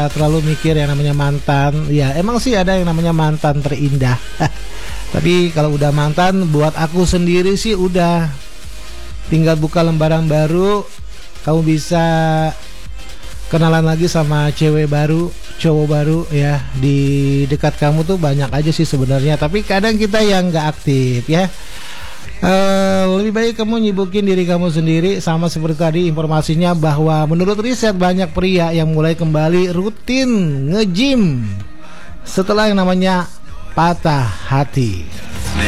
terlalu mikir yang namanya mantan. Ya emang sih ada yang namanya mantan terindah. Tapi kalau udah mantan, buat aku sendiri sih udah, tinggal buka lembaran baru. Kamu bisa kenalan lagi sama cewek baru, cowok baru ya. Di dekat kamu tuh banyak aja sih sebenarnya, tapi kadang kita yang nggak aktif ya. Lebih baik kamu nyibukin diri kamu sendiri. Sama seperti tadi informasinya bahwa menurut riset banyak pria yang mulai kembali rutin nge-gym setelah yang namanya patah hati.